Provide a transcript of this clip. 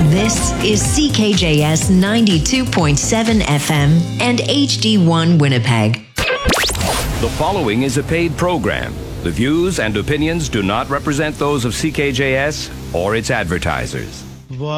This is CKJS 92.7 FM and HD1 Winnipeg. The following is a paid program. The views and opinions do not represent those of CKJS or its advertisers.